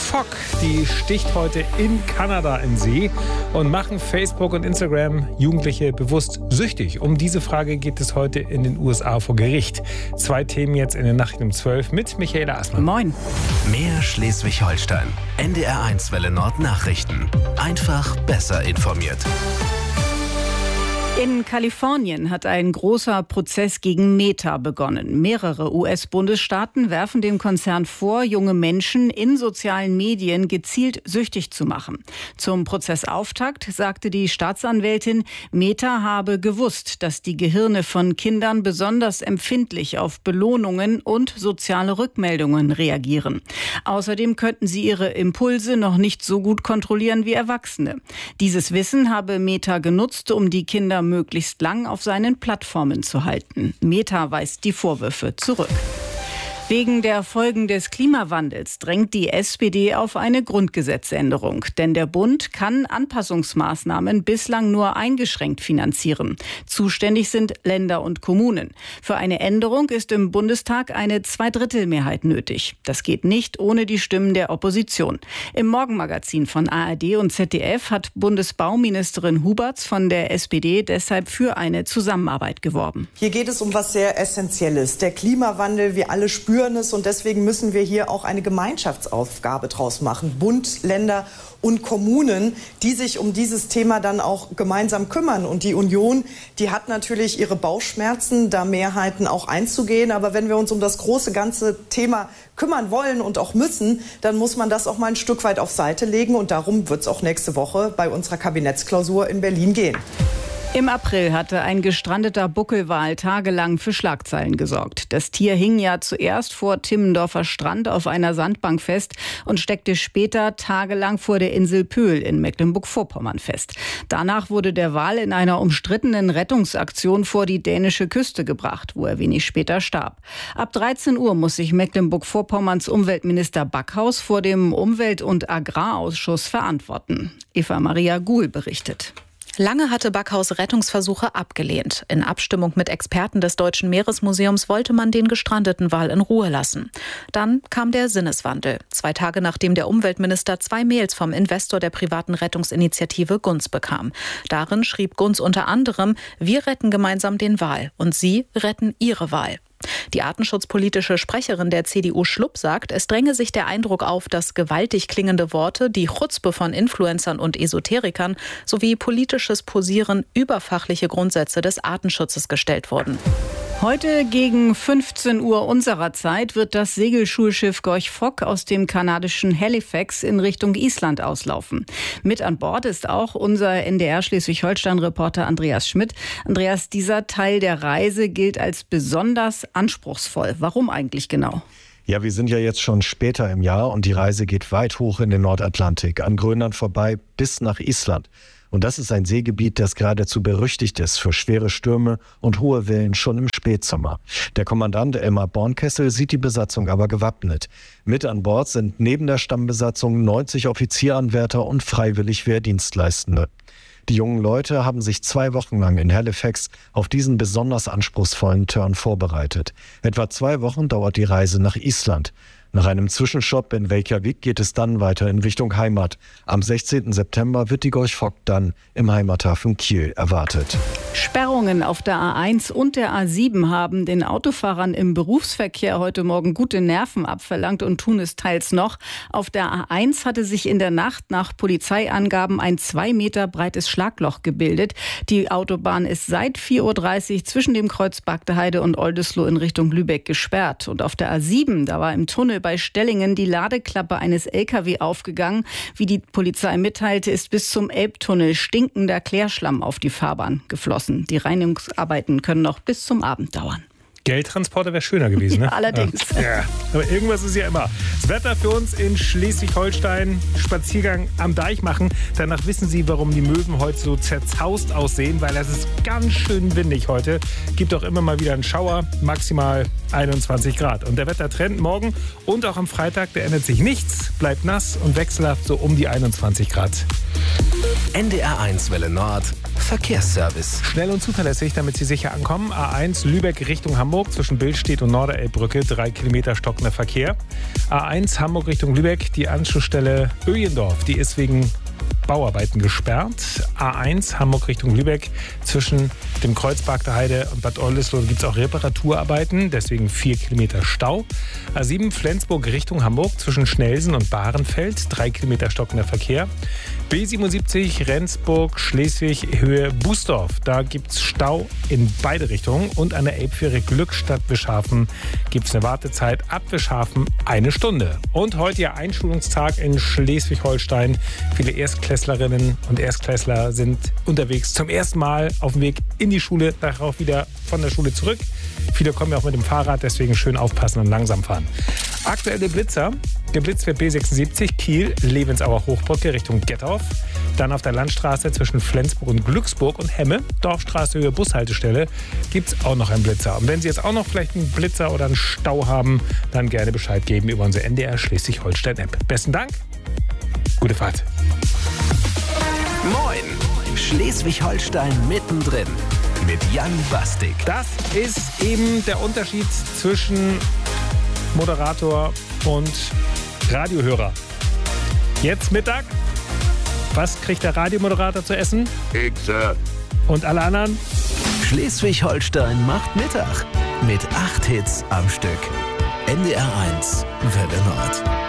Fogg, die sticht heute in Kanada in See und machen Facebook und Instagram Jugendliche bewusst süchtig. Um diese Frage geht es heute in den USA vor Gericht. 2 Themen jetzt in der Nacht um 12 mit Michaela Assmann. Moin. Mehr Schleswig-Holstein. NDR1 Welle Nord Nachrichten. Einfach besser informiert. In Kalifornien hat ein großer Prozess gegen Meta begonnen. Mehrere US-Bundesstaaten werfen dem Konzern vor, junge Menschen in sozialen Medien gezielt süchtig zu machen. Zum Prozessauftakt sagte die Staatsanwältin, Meta habe gewusst, dass die Gehirne von Kindern besonders empfindlich auf Belohnungen und soziale Rückmeldungen reagieren. Außerdem könnten sie ihre Impulse noch nicht so gut kontrollieren wie Erwachsene. Dieses Wissen habe Meta genutzt, um die Kinder möglichst lang auf seinen Plattformen zu halten. Meta weist die Vorwürfe zurück. Wegen der Folgen des Klimawandels drängt die SPD auf eine Grundgesetzänderung. Denn der Bund kann Anpassungsmaßnahmen bislang nur eingeschränkt finanzieren. Zuständig sind Länder und Kommunen. Für eine Änderung ist im Bundestag eine Zweidrittelmehrheit nötig. Das geht nicht ohne die Stimmen der Opposition. Im Morgenmagazin von ARD und ZDF hat Bundesbauministerin Huberts von der SPD deshalb für eine Zusammenarbeit geworben. Hier geht es um was sehr Essentielles. Der Klimawandel, wir alle spüren es und deswegen müssen wir hier auch eine Gemeinschaftsaufgabe draus machen. Bund, Länder und Kommunen, die sich um dieses Thema dann auch gemeinsam kümmern. Und die Union, die hat natürlich ihre Bauchschmerzen, da Mehrheiten auch einzugehen. Aber wenn wir uns um das große ganze Thema kümmern wollen und auch müssen, dann muss man das auch mal ein Stück weit auf Seite legen. Und darum wird es auch nächste Woche bei unserer Kabinettsklausur in Berlin gehen. Im April hatte ein gestrandeter Buckelwal tagelang für Schlagzeilen gesorgt. Das Tier hing ja zuerst vor Timmendorfer Strand auf einer Sandbank fest und steckte später tagelang vor der Insel Pöhl in Mecklenburg-Vorpommern fest. Danach wurde der Wal in einer umstrittenen Rettungsaktion vor die dänische Küste gebracht, wo er wenig später starb. Ab 13 Uhr muss sich Mecklenburg-Vorpommerns Umweltminister Backhaus vor dem Umwelt- und Agrarausschuss verantworten. Eva-Maria Guhl berichtet. Lange hatte Backhaus Rettungsversuche abgelehnt. In Abstimmung mit Experten des Deutschen Meeresmuseums wollte man den gestrandeten Wal in Ruhe lassen. Dann kam der Sinneswandel. 2 Tage nachdem der Umweltminister 2 Mails vom Investor der privaten Rettungsinitiative Gunz bekam. Darin schrieb Gunz unter anderem, wir retten gemeinsam den Wal und Sie retten Ihre Wal. Die artenschutzpolitische Sprecherin der CDU Schlupp sagt, es dränge sich der Eindruck auf, dass gewaltig klingende Worte, die Chutzpe von Influencern und Esoterikern sowie politisches Posieren über fachliche Grundsätze des Artenschutzes gestellt wurden. Heute gegen 15 Uhr unserer Zeit wird das Segelschulschiff Gorch Fock aus dem kanadischen Halifax in Richtung Island auslaufen. Mit an Bord ist auch unser NDR Schleswig-Holstein-Reporter Andreas Schmidt. Andreas, dieser Teil der Reise gilt als besonders anspruchsvoll. Warum eigentlich genau? Ja, wir sind ja jetzt schon später im Jahr und die Reise geht weit hoch in den Nordatlantik, an Grönland vorbei bis nach Island. Und das ist ein Seegebiet, das geradezu berüchtigt ist für schwere Stürme und hohe Wellen schon im Spätsommer. Der Kommandant Elmar Bornkessel sieht die Besatzung aber gewappnet. Mit an Bord sind neben der Stammbesatzung 90 Offizieranwärter und freiwillig Wehrdienstleistende. Die jungen Leute haben sich 2 Wochen lang in Halifax auf diesen besonders anspruchsvollen Turn vorbereitet. Etwa 2 Wochen dauert die Reise nach Island. Nach einem Zwischenstopp in Reykjavik geht es dann weiter in Richtung Heimat. Am 16. September wird die Gorch Fock dann im Heimathafen Kiel erwartet. Sperrungen auf der A1 und der A7 haben den Autofahrern im Berufsverkehr heute Morgen gute Nerven abverlangt und tun es teils noch. Auf der A1 hatte sich in der Nacht nach Polizeiangaben ein 2 Meter breites Schlagloch gebildet. Die Autobahn ist seit 4:30 Uhr zwischen dem Kreuz Bagdeheide und Oldesloe in Richtung Lübeck gesperrt. Und auf der A7, da war im Tunnel bei Stellingen die Ladeklappe eines LKW aufgegangen. Wie die Polizei mitteilte, ist bis zum Elbtunnel stinkender Klärschlamm auf die Fahrbahn geflossen. Die Reinigungsarbeiten können noch bis zum Abend dauern. Geldtransporter wäre schöner gewesen, ne? Allerdings. Ja. Aber irgendwas ist ja immer. Das Wetter für uns in Schleswig-Holstein, Spaziergang am Deich machen. Danach wissen Sie, warum die Möwen heute so zerzaust aussehen, weil es ist ganz schön windig heute. Gibt auch immer mal wieder einen Schauer, maximal 21 Grad. Und der Wettertrend morgen und auch am Freitag, der ändert sich nichts, bleibt nass und wechselhaft so um die 21 Grad. NDR1 Welle Nord Verkehrsservice. Schnell und zuverlässig, damit Sie sicher ankommen. A1 Lübeck Richtung Hamburg zwischen Billstedt und Norderelbbrücke, 3 Kilometer stockender Verkehr. A1 Hamburg Richtung Lübeck, die Anschlussstelle Öjendorf, die ist wegen Bauarbeiten gesperrt. A1 Hamburg Richtung Lübeck zwischen dem Kreuzpark der Heide und Bad Oldesloe gibt es auch Reparaturarbeiten, deswegen 4 Kilometer Stau. A7 Flensburg Richtung Hamburg zwischen Schnelsen und Bahrenfeld, 3 Kilometer stockender Verkehr. B77 Rendsburg Schleswig Höhe Bußdorf, da gibt es Stau in beide Richtungen. Und an der Elbfähre Glückstadt Wischhafen gibt es eine Wartezeit ab Wischhafen 1 Stunde. Und heute ja Einschulungstag in Schleswig-Holstein. Viele Erstklässlerinnen und Erstklässler sind unterwegs zum ersten Mal auf dem Weg in die Schule, nachher auch wieder von der Schule zurück. Viele kommen ja auch mit dem Fahrrad, deswegen schön aufpassen und langsam fahren. Aktuelle Blitzer. Geblitzt wird B76 Kiel, Levensauer Hochbrücke Richtung Gettorf. Dann auf der Landstraße zwischen Flensburg und Glücksburg und Hemme, Dorfstraße Höhe Bushaltestelle, gibt es auch noch einen Blitzer. Und wenn Sie jetzt auch noch vielleicht einen Blitzer oder einen Stau haben, dann gerne Bescheid geben über unsere NDR Schleswig-Holstein-App. Besten Dank, gute Fahrt. Moin, Schleswig-Holstein mittendrin mit Jan Bastik. Das ist eben der Unterschied zwischen Moderator und Radiohörer. Jetzt Mittag. Was kriegt der Radiomoderator zu essen? Pizza. Und alle anderen? Schleswig-Holstein macht Mittag mit 8 Hits am Stück. NDR1 Welle Nord.